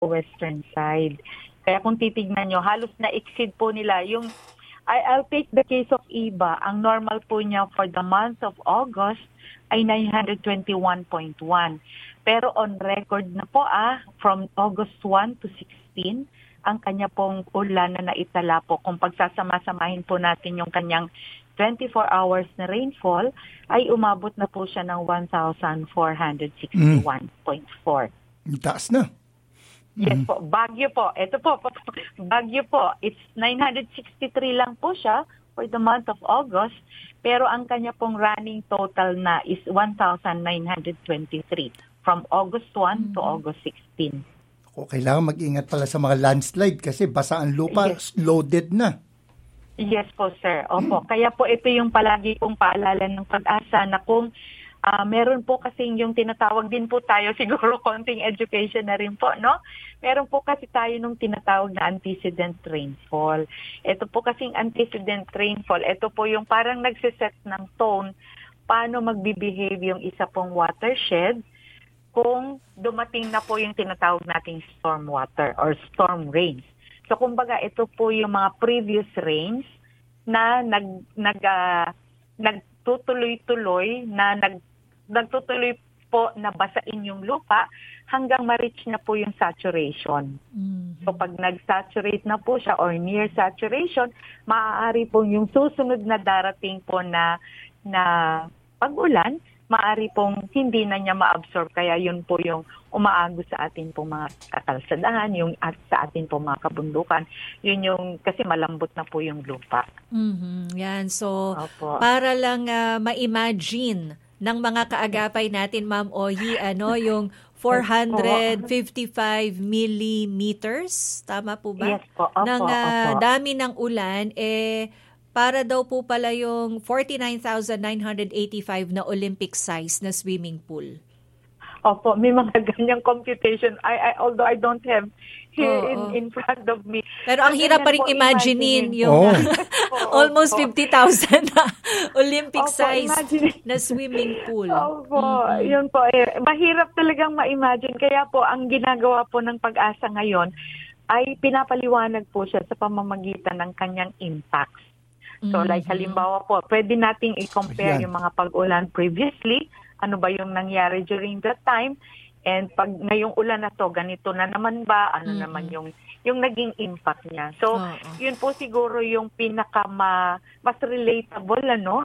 western side. Kaya kung titignan nyo, halos na-exceed po nila. I'll take the case of Iba. Ang normal po niya for the month of August ay 921.1. Pero on record na po from August 1 to 16, ang kanya pong ulan na naitala po, kung pagsasama-samahin po natin yung kanyang 24 hours na rainfall, ay umabot na po siya ng 1,461.4. Taas na. Yes po, Baguio po. Ito po, Baguio po. It's 963 lang po siya for the month of August, pero ang kanya pong running total na is 1,923 from August 1 to August 16. Kailangan mag-ingat pala sa mga landslide kasi basa ang lupa, loaded na. Yes po, sir. Opo. Kaya po ito yung palagi kong paalala ng Pag-asa na kung meron po kasing yung tinatawag din po tayo, siguro konting education na rin po, no? Meron po kasi tayo nung tinatawag na antecedent rainfall. Ito po kasing antecedent rainfall, ito po yung parang nagsiset ng tone paano magbe-behave yung isa pong watershed kung dumating na po yung tinatawag nating storm water or storm rains. So kumbaga ito po yung mga previous rains na nagtutuloy-tuloy nagtutuloy po na basain yung lupa hanggang ma-reach na po yung saturation. Mm-hmm. So pag nag-saturate na po siya or near saturation, maaari po yung susunod na darating po na pag-ulan, maaari pong hindi na niya ma-absorb. Kaya yun po yung umaagos sa atin pong mga kakalsadahan, yung sa atin pong mga kabundukan. Yun yung, kasi malambot na po yung lupa. Mm-hmm. Yan. So, Opo. Para lang ma-imagine ng mga kaagapay natin, Ma'am Oyi, yung 455 millimeters, tama po ba? Yes po. Opo, ng opo. dami ng ulan, para daw po pala yung 49,985 na Olympic size na swimming pool. Opo, may mga ganyang computation. Although I don't have here in front of me. Pero ang hirap pa rin imaginein yung almost 50,000 na Olympic size na swimming pool. Opo, yun po. Mahirap talagang ma-imagine. Kaya po, ang ginagawa po ng Pag-asa ngayon ay pinapaliwanag po siya sa pamamagitan ng kanyang impacts. So like halimbawa po, pwede nating i-compare yung mga pag-ulan previously, ano ba yung nangyari during that time, and pag ngayong ulan na to, ganito na naman ba, ano naman yung naging impact niya. So, yun po siguro yung mas relatable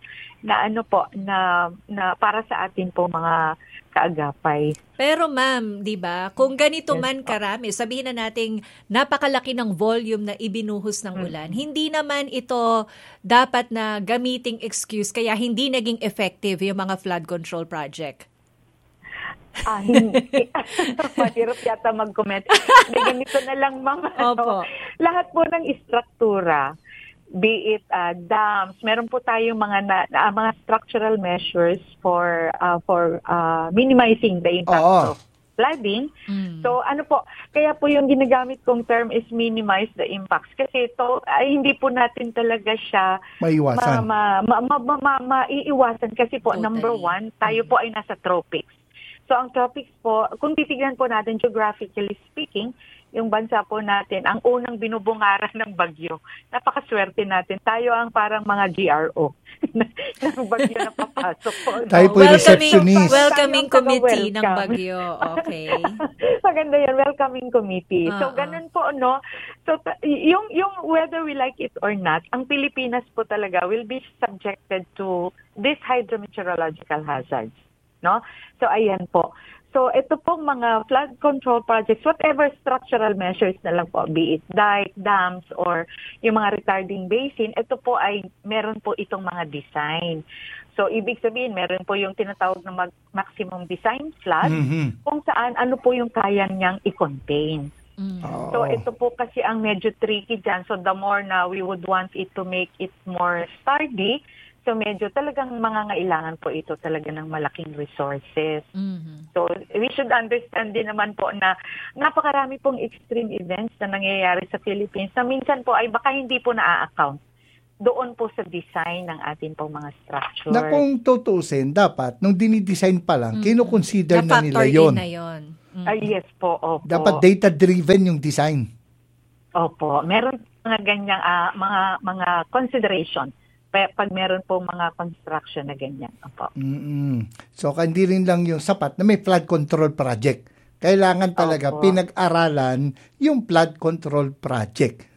na para sa atin po mga kaagapay. Pero ma'am, 'di ba? Kung ganito man karami, sabihin na nating napakalaki ng volume na ibinuhos ng ulan, hindi naman ito dapat na gamiting excuse kaya hindi naging effective yung mga flood control project. Hindi. Mahirap yata mag-comment. Ganito na lang mga lahat po ng istruktura, be it dams, meron po tayong mga structural measures for minimizing the impact of flooding. So kaya po yung ginagamit kong term is minimize the impacts kasi ito hindi po natin talaga siya maiiwasan. Maiiwasan kasi po number one, tayo po ay nasa tropics. So ang tropics po, kung titignan po natin geographically speaking, yung bansa po natin, ang unang binubungaran ng bagyo. Napakaswerte natin. Tayo ang parang mga GRO ng bagyo na papasok po. No? Tayo po receptionist. Welcoming committee ng bagyo. Okay. Maganda yan, welcoming committee. So ganun po, no? So yung whether we like it or not, ang Pilipinas po talaga will be subjected to these hydrometeorological hazards. No? So ayan po. So ito pong mga flood control projects, whatever structural measures na lang po, be it dike, dams, or yung mga retarding basin, ito po ay meron po itong mga design. So ibig sabihin, meron po yung tinatawag na maximum design flood, kung saan ano po yung kaya niyang i-contain. So ito po kasi ang medyo tricky dyan. So the more na we would want it to make it more sturdy, so medyo talagang mangangailangan po ito talaga ng malaking resources. So we should understand din naman po na napakarami pong extreme events na nangyayari sa Philippines na minsan po ay baka hindi po na-account doon po sa design ng atin pong mga structure. Na kung tutusin, dapat nung dinidesign pa lang, kinukonsider na nila yon. Yes po, opo. Dapat data-driven yung design. Opo, meron mga ganyang mga consideration pag meron pong mga construction na ganyan. Opo. So, hindi rin lang yung sapat na may flood control project. Kailangan talaga pinag-aralan yung flood control project.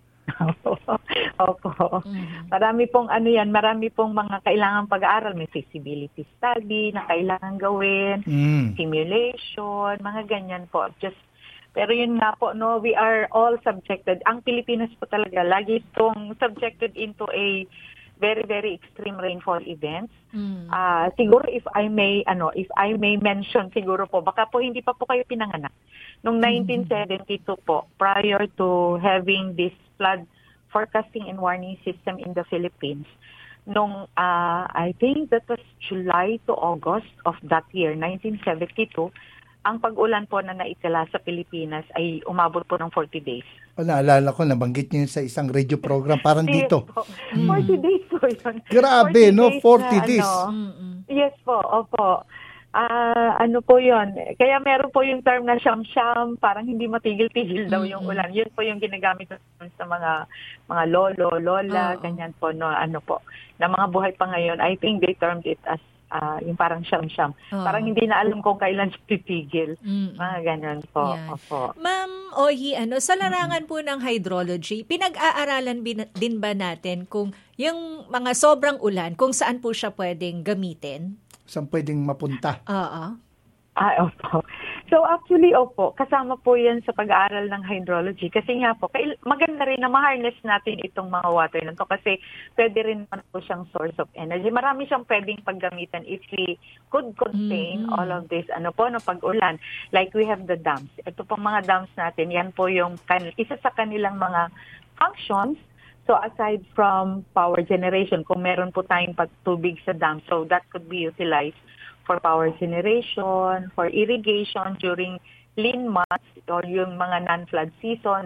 Opo. Marami pong marami pong mga kailangan pag-aaral. May feasibility study na kailangan gawin, simulation, mga ganyan po. Pero yun nga po, no, we are all subjected. Ang Pilipinas po talaga, lagi itong subjected into a very, very extreme rainfall events. Siguro if I may mention, siguro po, baka po hindi pa po kayo pinanganak. Noong 1972 po, prior to having this flood forecasting and warning system in the Philippines, nung I think that was July to August of that year, 1972, ang pag-ulan po na naitala sa Pilipinas ay umabot po ng 40 days. Naalala ko, nabanggit niyo sa isang radio program, parang dito. Po. 40 days po yun. Grabe, 40 days. Yes po, opo. Ano po yun? Kaya meron po yung term na siyam-siyam, parang hindi matigil-tigil daw yung ulan. Yun po yung ginagamit sa mga lolo, lola, ganyan po, no, na mga buhay pa ngayon. I think they termed it as yung parang siyam-siyam. Parang hindi na alam kung kailan siya titigil. Mga ganyan po. Yeah. Opo. Ma'am Ohi, sa larangan po ng hydrology, pinag-aaralan din ba natin kung yung mga sobrang ulan, kung saan po siya pwedeng gamitin? Saan pwedeng mapunta? Oo. Opo. So actually, opo, kasama po yan sa pag-aaral ng hydrology. Kasi nga po, maganda rin na ma-harness natin itong mga water na to kasi pwede rin naman po siyang source of energy. Marami siyang pwedeng paggamitan if we could contain all of this, pag-ulan. Like we have the dams. Ito pong mga dams natin, yan po yung isa sa kanilang mga functions. So aside from power generation, kung meron po tayong pagtubig sa dam, so that could be utilized for power generation, for irrigation during lean months or yung mga non-flood season,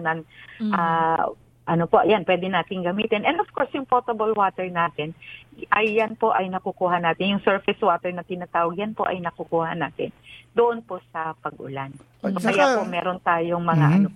yan, pwede natin gamitin. And of course, yung potable water natin, yan po ay nakukuha natin. Yung surface water na tinatawag, yan po ay nakukuha natin doon po sa pag-ulan. So, kaya po meron tayong mga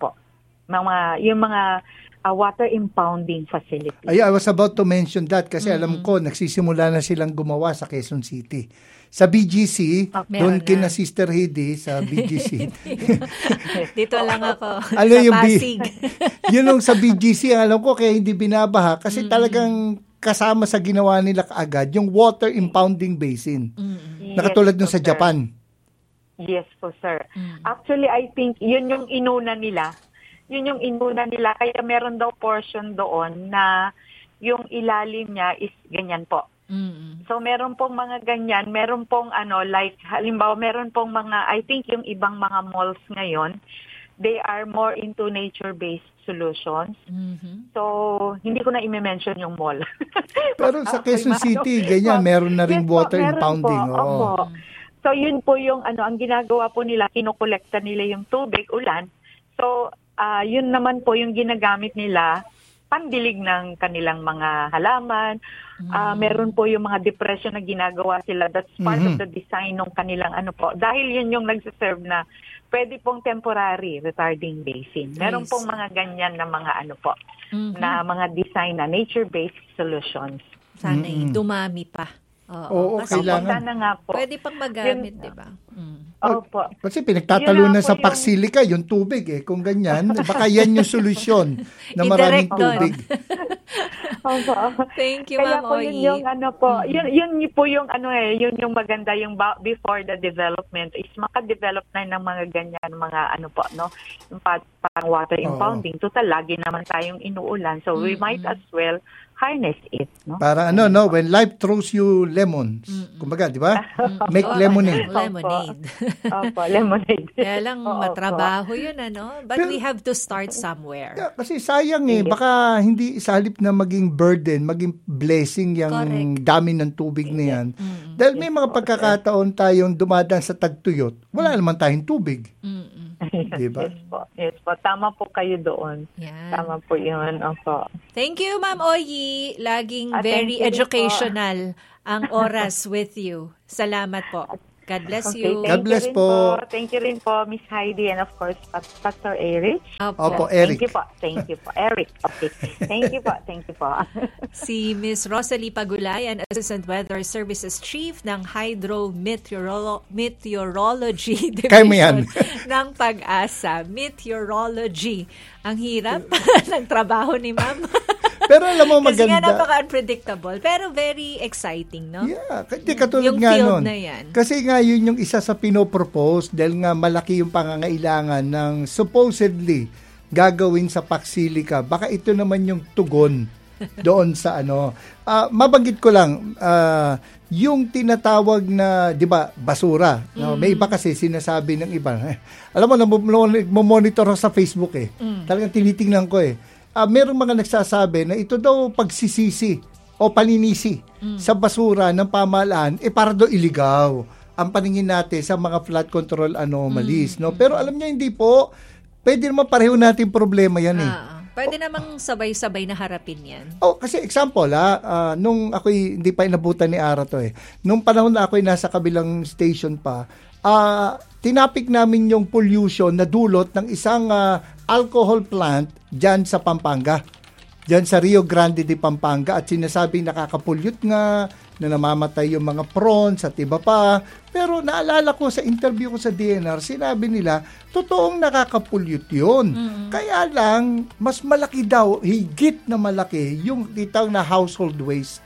water impounding facility. I was about to mention that kasi alam ko, nagsisimula na silang gumawa sa Quezon City. Sa BGC, doon kina Sister Heidi sa BGC. Dito lang ako. Ano sa yung Pasig. Yun yung sa BGC, alam ko kaya hindi binabaha kasi talagang kasama sa ginawa nila kaagad yung water impounding basin. Nakatulad nung sa Japan. Yes po, sir. Actually, I think yun yung inuna nila. Kaya meron daw portion doon na yung ilalim niya is ganyan po. So meron pong mga ganyan, meron pong like halimbawa meron pong mga, I think yung ibang mga malls ngayon, they are more into nature-based solutions. So hindi ko na i-mention yung mall. Pero sa Quezon City, ganyan, meron na ring water impounding. Opo. So yun po yung ang ginagawa po nila, kinokolekta nila yung tubig, ulan. So yun naman po yung ginagamit nila pandilig ng kanilang mga halaman. Meron po yung mga depression na ginagawa sila. That's part of the design ng kanilang Dahil yun yung nagsiserve na pwede pong temporary retarding basin. Meron pong mga ganyan na mga na mga design na nature-based solutions. Sana'y dumami pa. Oo, kailangan. Sana nga po. Pwede pang magamit, di ba? Opo. Kasi pinagtatalunan sa Pasilika yung tubig Kung ganyan, baka yan yung solusyon na maraming tubig. Opo. Thank you, Ma'am Oyi. Yun po yung yun yung maganda yung before the development is maka-develop na ng mga ganyan, mga yung parang water impounding. Total, lagi naman tayong inuulan. So we might as well harness it, no? Para when life throws you lemons. Kumbaga, di ba? Make lemonade. Lemonade. Opo, lemonade. Kaya lang matrabaho yun, But we have to start somewhere. Kasi sayang baka hindi sa halip na maging burden, maging blessing yung dami ng tubig na yan. Dahil may mga pagkakataon tayong dumadaan sa tagtuyot, wala naman tayong tubig. Diba? Yes po. Tama po kayo doon. Yan. Tama po yun. Opo. Thank you, Ma'am Oyi. Laging very educational ang oras with you. Salamat po. God bless Okay, you. God bless po. Thank you rin po, Miss Heidi, and of course, Pastor Eric. Opo, Eric. Thank you po. Eric. Okay. Thank you po. Si Miss Rosalie Pagulayan, Assistant Weather Services Chief ng Meteorology Kaya mo yan. Division ng Pag-asa. Meteorology. Ang hirap ng trabaho ni Ma'am. Pero alam mo Kasi nga maganda. napaka-unpredictable, pero very exciting, no? Yeah, kasi katulad Yung nga field nun. na yan. Kasi nga yun yung isa sa pinopropose dahil nga malaki yung pangangailangan ng supposedly gagawin sa Pacsilica. Baka ito naman yung tugon doon sa ano. Mabanggit ko lang, yung tinatawag na, di ba, basura. No? May iba kasi sinasabi ng iba. Alam mo, monitor ako sa Facebook Talagang tinitingnan ko merong mga nagsasabi na ito daw pagsisisi o paninisi sa basura ng pamahalaan, para daw iligaw ang paningin natin sa mga flood control anomalies. No? Pero alam niyo, hindi po. Pwede naman pareho natin problema yan Pwede namang sabay-sabay na harapin yan. Kasi example, nung ako'y hindi pa inabutan ni Ara to nung panahon na ako'y nasa kabilang station pa, tinapik namin yung pollution na dulot ng isang alcohol plant dyan sa Pampanga. Dyan sa Rio Grande de Pampanga at sinasabing nakakapollute nga, na namamatay yung mga prawns at iba pa. Pero naalala ko sa interview ko sa DNR, sinabi nila, totoong nakakapollute yun. Kaya lang, mas malaki daw, higit na malaki, yung titawag na household waste.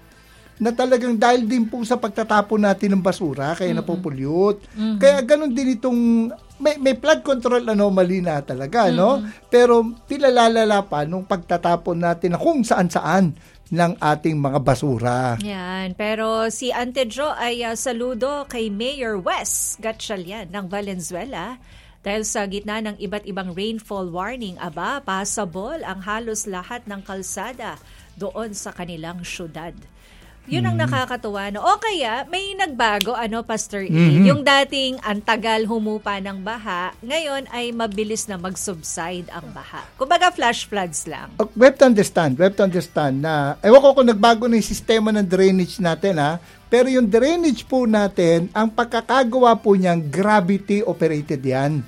Na talagang dahil din po sa pagtatapon natin ng basura, kaya napopollute. Kaya ganun din itong, may flood control anomaly na talaga, no? Pero pilalalala pa nung pagtatapon natin na kung saan-saan ng ating mga basura. Yan. Pero si Ante Jo ay saludo kay Mayor Wes Gatchalian ng Valenzuela dahil sa gitna ng iba't ibang rainfall warning, possible ang halos lahat ng kalsada doon sa kanilang syudad. Yun ang nakakatuwa. No? O kaya, may nagbago, Pastor E. Yung dating antagal humupa ng baha, ngayon ay mabilis na mag-subside ang baha. Kumbaga flash floods lang. We have to understand na, ewan ko kung nagbago na yung sistema ng drainage natin, pero yung drainage po natin, ang pagkakagawa po niyan, gravity operated yan.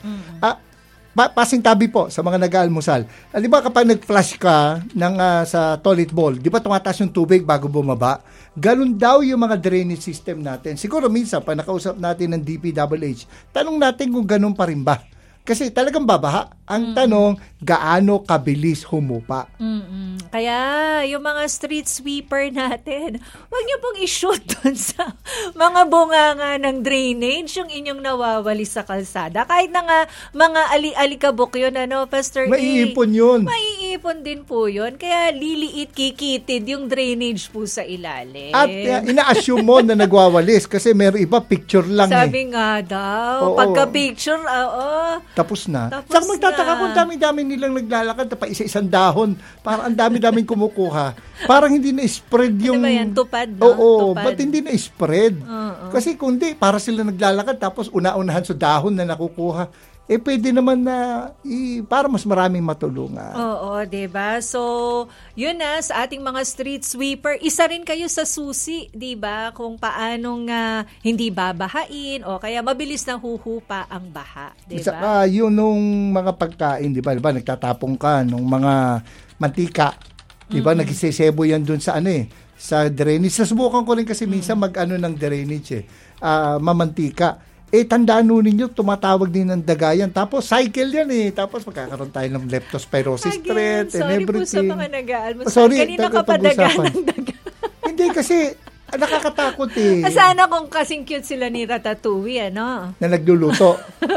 Passing tabi po sa mga nag-aalmusal. Di ba kapag nag-flush ka sa toilet bowl, di ba tumataas yung tubig bago bumaba? Ganun daw yung mga drainage system natin. Siguro minsan, pa nakausap natin ng DPWH, tanong natin kung ganun pa rin ba. Kasi talagang babaha. Ang tanong, gaano kabilis humupa? Kaya, yung mga street sweeper natin, huwag niyo pong i-shoot dun sa mga bunganga ng drainage, yung inyong nawawali sa kalsada. Kahit na nga, mga alikabok yun, Pastor E. Maiipon yun. Maiipon din po yun. Kaya, liliit, kikitid yung drainage po sa ilalim. At ina-assume mo na nagwawalis kasi meron iba, picture lang Sabi nga daw, pagka-picture, tapos na. Tapos Saka magtataka na. kung dami-dami nilang naglalakad pa isa-isang dahon. Parang ang dami-daming kumukuha. Parang hindi na-spread yung... Ano ba yan? Tupad, no? Oo, Tupad. ba't hindi na-spread? Kasi kung di, para sila naglalakad tapos una-unahan sa dahon na nakukuha. Pwede naman na para mas maraming matulungan. Oo, diba? So, yun sa ating mga street sweeper, isa rin kayo sa susi, diba? Kung paanong hindi babahain o kaya mabilis na huhupa ang baha, diba? Saka yun nung mga pagkain, diba? Nagtatapong ka nung mga mantika. Diba? Nagsisebo yan dun sa sa drainage. Nasubukan ko rin kasi minsan ng drainage mamantika. Tandaan nun ninyo, tumatawag din ng dagayan. Tapos, cycle yan Tapos, magkakaroon tayo ng leptospirosis threat and everything. Sorry po sa mga nag-aalmusal. Sorry, kanina ka pa daga ng daga. Hindi, kasi nakakatakot Sana kung kasing cute sila ni Ratatouille, Na nagluluto.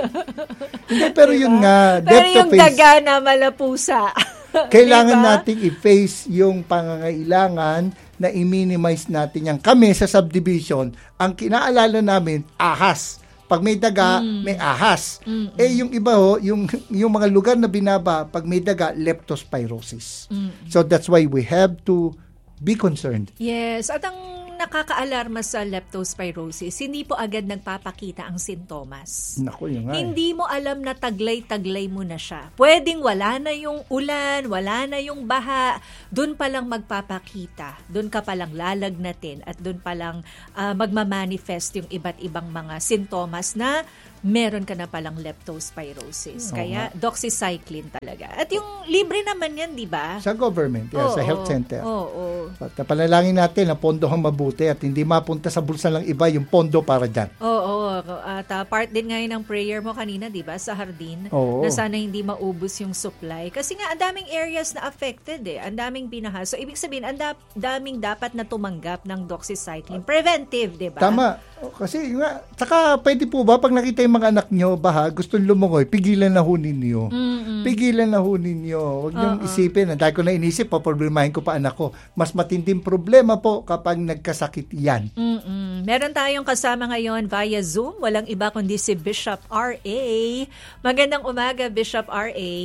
Hindi, pero yun nga. Pero yung daga na malapusa. Kailangan nating i-face yung pangangailangan na i-minimize natin yan. Kami sa subdivision, ang kinaalala namin, ahas. Pag may daga, may ahas. Yung iba yung mga lugar na binaba, pag may daga, leptospirosis. So that's why we have to be concerned. Yes, at ang ang nakakaalarma sa leptospirosis, hindi po agad nagpapakita ang sintomas. Naku, yun nga. Hindi mo alam na taglay-taglay mo na siya. Pwedeng wala na yung ulan, wala na yung baha, doon pa lang magpapakita. Doon ka pa lang lalagnatin at doon pa lang magmamanifest yung iba't ibang mga sintomas na meron ka na palang leptospirosis. Kaya doxycycline talaga. At yung libre naman yan, di ba? Sa government, sa health center. Oo. At panalangin natin na pondohan mabuti at hindi mapunta sa bulsa ng iba yung pondo para dyan. Oo. At part din ngayon ng prayer mo kanina, di ba, sa hardin, na sana hindi maubos yung supply. Kasi nga, ang daming areas na affected Ang daming binaha. So, ibig sabihin, ang daming dapat na tumanggap ng doxycycline. Preventive, di ba? Tama. Kasi nga, saka pwede po ba pag nakita yung mga anak nyo, baha, gustong lumungoy, pigilan na ho ninyo. Pigilan na ho ninyo. Huwag niyong isipin. Dahil ko na inisip, paproblemahin ko pa anak ko. Mas matinding problema po kapag nagkasakit yan. Meron tayong kasama ngayon via Zoom. Walang iba kundi si Bishop R.A. Magandang umaga, Bishop R.A.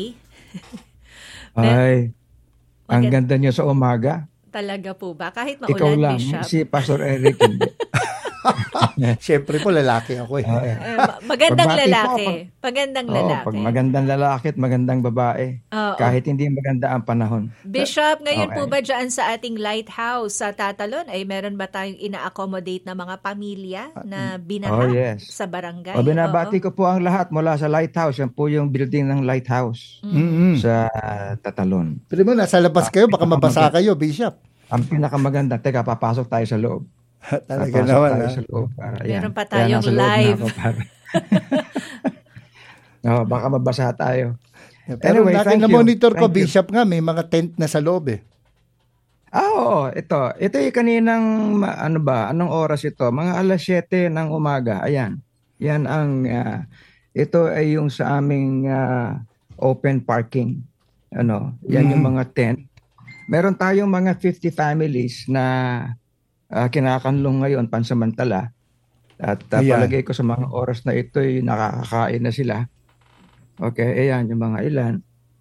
Ay, ang ganda niyo sa umaga. Talaga po ba? Kahit maulan, Ikaw lang, Bishop. si Pastor Eric hindi. Siyempre po, lalaki ako Magandang Pagbati lalaki. po, Magandang lalaki. Pag magandang lalaki at magandang babae, kahit hindi maganda ang panahon. Bishop, ngayon po ba dyan sa ating lighthouse sa Tatalon, ay meron ba tayong ina-accommodate na mga pamilya na binaha sa barangay? Binabati ko po ang lahat mula sa lighthouse. Yan po yung building ng lighthouse sa Tatalon. Pero mo, nasa labas kayo, baka mabasa kayo, Bishop. Ang pinakamaganda, teka, papasok tayo sa loob. Talaga naman. Meron pa tayong live. Baka mabasa tayo. Pero anyway, na-monitor ko, Bishop, nga, may mga tent na sa loob Oo, ito. Ito yung kaninang, anong oras ito? Mga alas 7 ng umaga. Ayan. Yan ang, ito ay yung sa aming open parking. Yan yung mga tent. Meron tayong mga 50 families na kinakanlong ngayon pansamantala at palagay ko sa mga oras na ito ay nakakakain na sila. Okay, ayan yung mga ilan.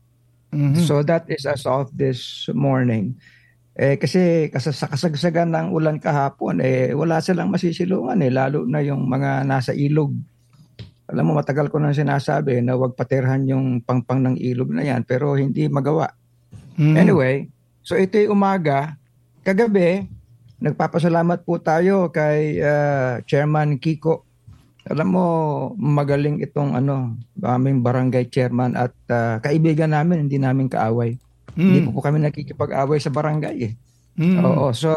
So that is as of this morning. Kasi sa kasagsagan ng ulan kahapon, wala silang masisilungan lalo na yung mga nasa ilog. Alam mo, matagal ko nang sinasabi na huwag patirhan yung pangpang ng ilog na yan, pero hindi magawa. Anyway, so ito yung umaga. Kagabi, nagpapasalamat po tayo kay Chairman Kiko. Alam mo, magaling itong aming barangay chairman at kaibigan namin, hindi namin kaaway. Hindi po kami nakikipag-away sa barangay Oo, so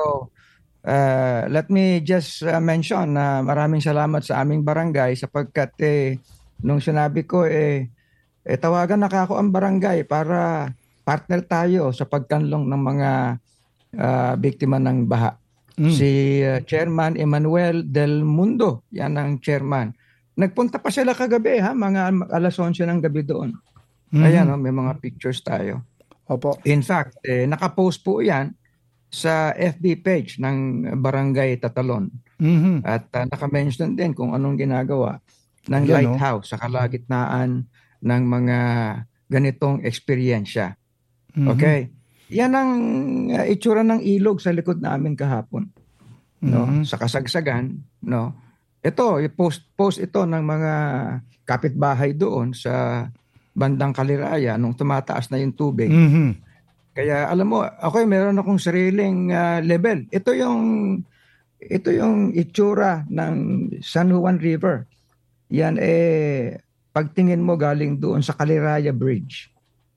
let me just mention na maraming salamat sa aming barangay sapagkat nung sinabi ko tawagan na ako ang barangay para partner tayo sa pagkanlong ng mga biktima ng baha. Si Chairman Emmanuel Del Mundo, yan ang chairman. Nagpunta pa sila kagabi, mga alas 11 ng gabi doon. Ayan, may mga pictures tayo. Opo. In fact, nakapost po yan sa FB page ng Barangay Tatalon. At naka-mention din kung anong ginagawa ng lighthouse sa kalagitnaan ng mga ganitong eksperyensya. Okay? Yan ang itsura ng ilog sa likod namin kahapon. Sa kasagsagan, ito, post ito ng mga kapitbahay doon sa bandang Kaliraya nung tumataas na yung tubig. Kaya alam mo, meron akong sariling level. Ito yung itsura ng San Juan River. Yan pagtingin mo galing doon sa Kaliraya Bridge.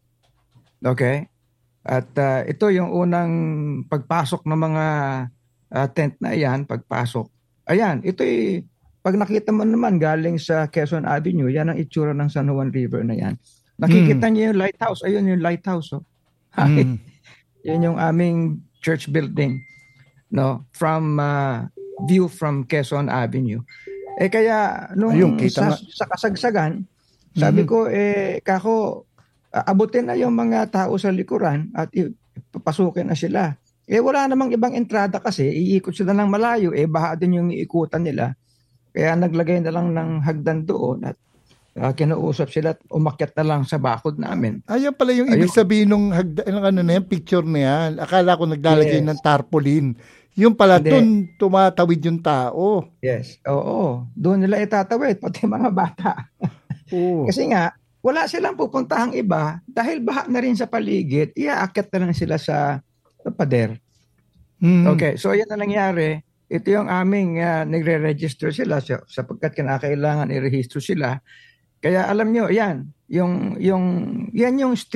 Okay? At ito yung unang pagpasok ng mga tent na yan, pagpasok. Ayan, pag nakita mo naman galing sa Quezon Avenue, yan ang itsura ng San Juan River na yan. Nakikita niyo yung lighthouse. Ayun yung lighthouse. Yan yung aming church building. From view from Quezon Avenue. Kaya nung sa kasagsagan, sabi ko, kako, abutin na yung mga tao sa likuran at papasukin na sila. Wala namang ibang entrada kasi, iikot sila ng malayo, baha din yung iikutan nila. Kaya naglagay na lang ng hagdan doon at Kinuusap sila at umakyat na lang sa bakod namin. Ayan pala yung ibig sabihin ng picture na yan. Akala ko naglalagay ng tarpaulin. Yung pala, doon tumatawid yung tao. Yes, oo. Doon nila itatawid, pati mga bata. Kasi nga, wala silang pupuntahang iba dahil baha na rin sa paligid, iaakyat na lang sila sa pader. Okay, so yan na nangyari. Ito yung aming nagre-register sila sapagkat kinakailangan i-register sila. Kaya alam nyo, yan yung